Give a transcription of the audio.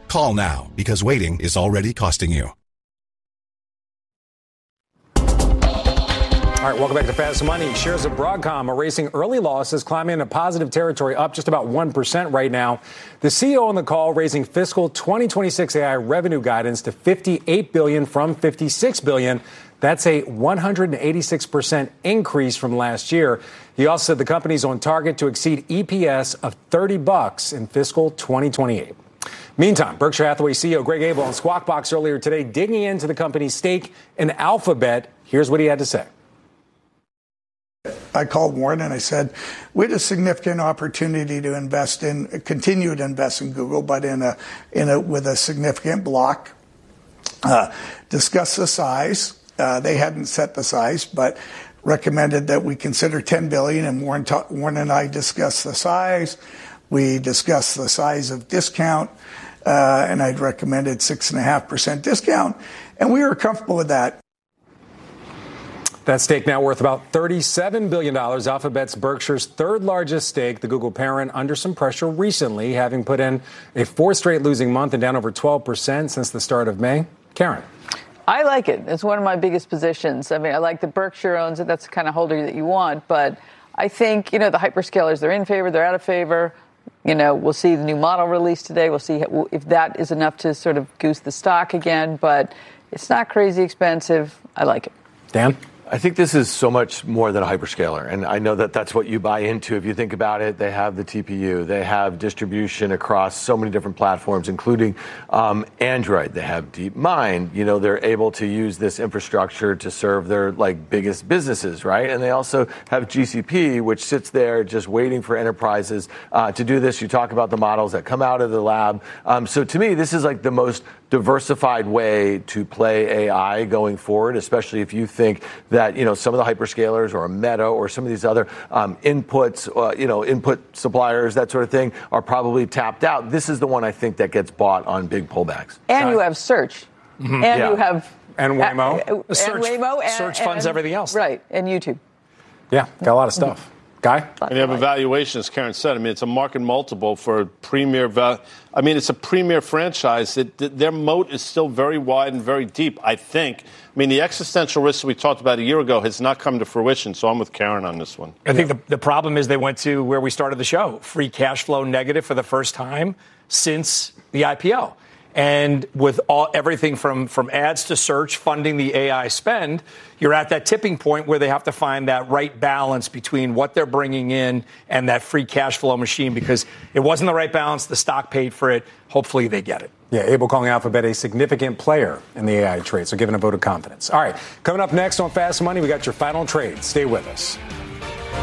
Call now, because waiting is already costing you. All right, welcome back to Fast Money. Shares of Broadcom erasing early losses, climbing into positive territory, up just about 1% right now. The CEO on the call raising fiscal 2026 AI revenue guidance to $58 billion from $56 billion. That's a 186% increase from last year. He also said the company's on target to exceed EPS of $30 in fiscal 2028. Meantime, Berkshire Hathaway CEO Greg Abel on Squawk Box earlier today digging into the company's stake in Alphabet. Here's what he had to say. I called Warren and I said, we had a significant opportunity to continue to invest in Google, but with a significant block. Discuss the size. They hadn't set the size, but recommended that we consider $10 billion. And Warren and I discussed the size. We discussed the size of discount, and I'd recommended 6.5% discount, and we were comfortable with that. That stake now worth about $37 billion. Alphabet's Berkshire's third largest stake. The Google parent under some pressure recently, having put in a fourth straight losing month and down over 12% since the start of May. Karen. I like it. It's one of my biggest positions. I mean, I like that Berkshire owns it. That's the kind of holder that you want. But I think, the hyperscalers, they're in favor, they're out of favor. We'll see the new model released today. We'll see if that is enough to sort of goose the stock again. But it's not crazy expensive. I like it. Dan? I think this is so much more than a hyperscaler, and I know that that's what you buy into. If you think about it, they have the TPU, they have distribution across so many different platforms, including Android. They have DeepMind. They're able to use this infrastructure to serve their biggest businesses, right? And they also have GCP, which sits there just waiting for enterprises to do this. You talk about the models that come out of the lab. So to me, this is the most diversified way to play AI going forward, especially if you think that, some of the hyperscalers or a Meta or some of these other input suppliers, that sort of thing, are probably tapped out. This is the one I think that gets bought on big pullbacks. And you have search. Mm-hmm. And you have... And Waymo. Search funds everything else. Right, and YouTube. Yeah, got a lot of stuff. Guy? And you have a valuation, as Karen said. I mean, it's a market multiple for premier it's a premier franchise. Their moat is still very wide and very deep, I think. I mean, the existential risk we talked about a year ago has not come to fruition, so I'm with Karen on this one. I think the problem is they went to where we started the show, free cash flow negative for the first time since the IPO. And with everything from ads to search funding the AI spend, you're at that tipping point where they have to find that right balance between what they're bringing in and that free cash flow machine, because it wasn't the right balance. The stock paid for it. Hopefully they get it. Yeah, Abel calling Alphabet a significant player in the AI trade, so giving a vote of confidence. All right, coming up next on Fast Money, we got your final trade. Stay with us.